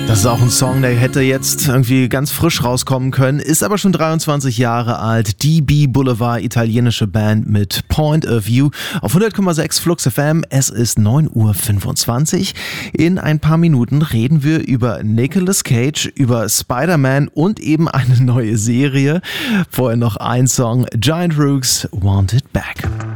Das ist auch ein Song, der hätte jetzt irgendwie ganz frisch rauskommen können, ist aber schon 23 Jahre alt. DB Boulevard, italienische Band mit Point of View auf 100,6 Flux FM. Es ist 9:25 Uhr. In ein paar Minuten reden wir über Nicolas Cage, über Spider-Man und eben eine neue Serie. Vorher noch ein Song, Giant Rooks, Want It Back.